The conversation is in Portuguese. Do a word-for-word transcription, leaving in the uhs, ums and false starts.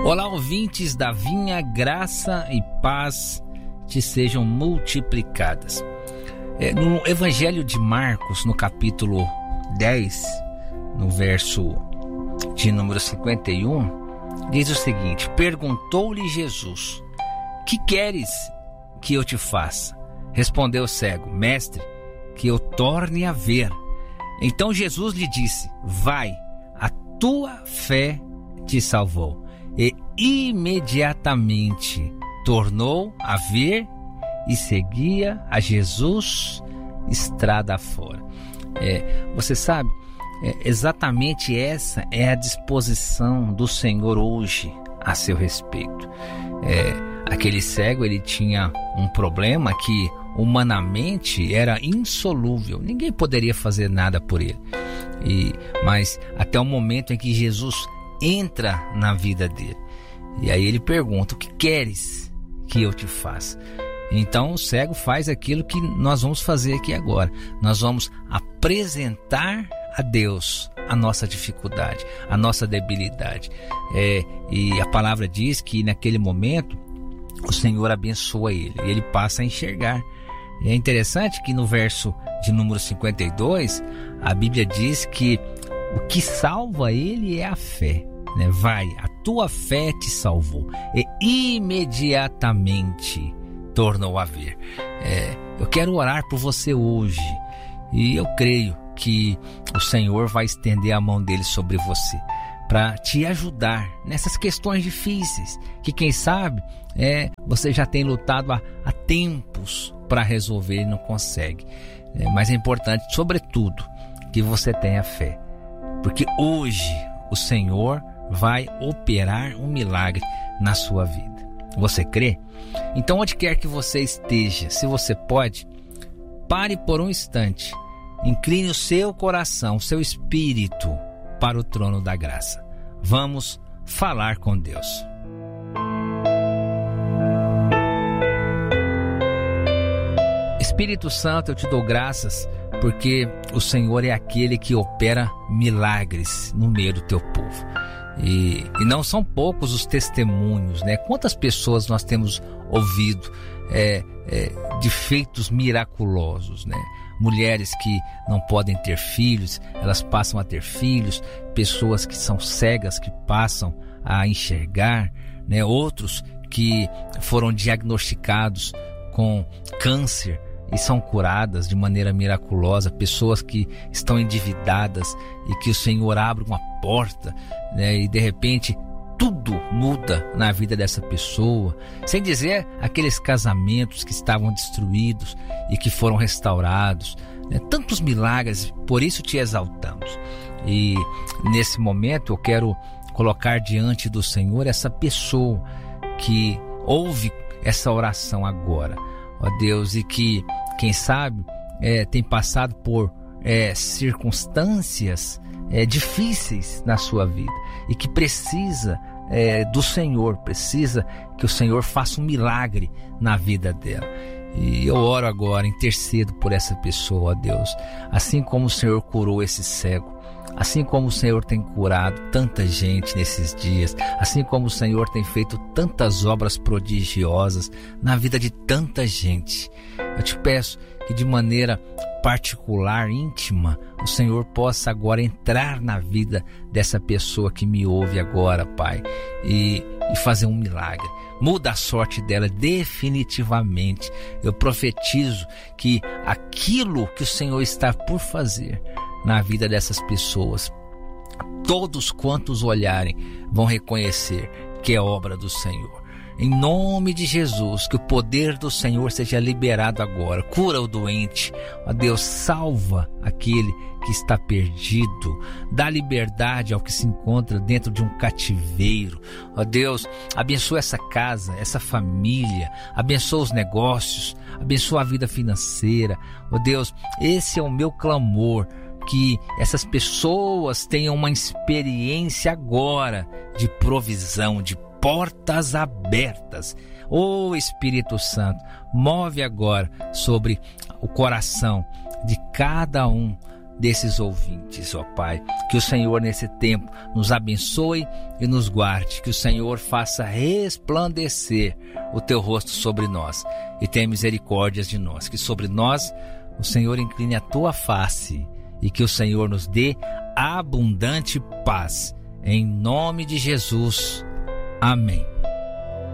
Olá, ouvintes da Vinha, graça e paz te sejam multiplicadas. É, no Evangelho de Marcos, no capítulo dez, no verso de número cinquenta e um, diz o seguinte: perguntou-lhe Jesus: que queres que eu te faça? Respondeu o cego: mestre, que eu torne a ver. Então Jesus lhe disse: vai, a tua fé te salvou. E imediatamente tornou a ver e seguia a Jesus estrada afora. É, você sabe, é, exatamente essa é a disposição do Senhor hoje a seu respeito. É, aquele cego, ele tinha um problema que humanamente era insolúvel, ninguém poderia fazer nada por ele. E, mas até o momento em que Jesus entra na vida dele, e aí ele pergunta: o que queres que eu te faça? Então o cego faz aquilo que nós vamos fazer aqui agora. Nós vamos apresentar a Deus a nossa dificuldade, a nossa debilidade. É, e a palavra diz que naquele momento o Senhor abençoa ele e ele passa a enxergar. E é interessante que no verso de número cinquenta e dois, a Bíblia diz que o que salva ele é a fé. Né? Vai, a tua fé te salvou. E imediatamente tornou a ver. É, eu quero orar por você hoje. E eu creio que o Senhor vai estender a mão dele sobre você, para te ajudar nessas questões difíceis, que quem sabe é, você já tem lutado há, há tempos para resolver e não consegue. É, mas é importante, sobretudo, que você tenha fé, porque hoje o Senhor vai operar um milagre na sua vida. Você crê? Então, onde quer que você esteja, se você pode, pare por um instante, incline o seu coração, o seu espírito para o trono da graça. Vamos falar com Deus. Espírito Santo, eu te dou graças porque o Senhor é aquele que opera milagres no meio do teu povo. E, e não são poucos os testemunhos, né? Quantas pessoas nós temos ouvido é, é, de feitos miraculosos, né? Mulheres que não podem ter filhos, elas passam a ter filhos. Pessoas que são cegas, que passam a enxergar, né? Outros que foram diagnosticados com câncer e são curadas de maneira miraculosa. Pessoas que estão endividadas e que o Senhor abre uma porta, né, e de repente tudo muda na vida dessa pessoa. Sem dizer aqueles casamentos que estavam destruídos e que foram restaurados, né? Tantos milagres, por isso te exaltamos. E nesse momento eu quero colocar diante do Senhor essa pessoa que ouve essa oração agora, ó Deus, e que, quem sabe, é, tem passado por é, circunstâncias é, difíceis na sua vida e que precisa é, do Senhor, precisa que o Senhor faça um milagre na vida dela. E eu oro agora, intercedo por essa pessoa, ó Deus, assim como o Senhor curou esse cego, assim como o Senhor tem curado tanta gente nesses dias, assim como o Senhor tem feito tantas obras prodigiosas na vida de tanta gente, eu te peço que de maneira particular, íntima, o Senhor possa agora entrar na vida dessa pessoa que me ouve agora, Pai, e, e fazer um milagre. Muda a sorte dela definitivamente. Eu profetizo que aquilo que o Senhor está por fazer na vida dessas pessoas, todos quantos olharem vão reconhecer que é obra do Senhor. Em nome de Jesus, que o poder do Senhor seja liberado agora. Cura o doente, ó Deus, salva aquele que está perdido, dá liberdade ao que se encontra dentro de um cativeiro. Ó Deus, abençoa essa casa, essa família, abençoa os negócios, abençoa a vida financeira. Ó Deus, esse é o meu clamor, que essas pessoas tenham uma experiência agora de provisão, de portas abertas. Ô Espírito Santo, move agora sobre o coração de cada um desses ouvintes, ó Pai. Que o Senhor nesse tempo nos abençoe e nos guarde, que o Senhor faça resplandecer o teu rosto sobre nós e tenha misericórdias de nós, que sobre nós o Senhor incline a tua face e que o Senhor nos dê abundante paz. Em nome de Jesus. Amém.